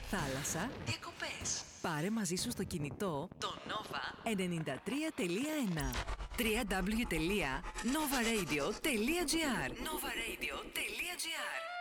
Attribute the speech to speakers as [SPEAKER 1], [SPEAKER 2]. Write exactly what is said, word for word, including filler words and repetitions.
[SPEAKER 1] θάλασσα,
[SPEAKER 2] διακοπές.
[SPEAKER 1] πάρε μαζί σου στο κινητό
[SPEAKER 2] Το Nova
[SPEAKER 1] ενενήντα τρία τελεία ένα double-u double-u double-u τελεία nova radio τελεία gr
[SPEAKER 2] nova radio τελεία gr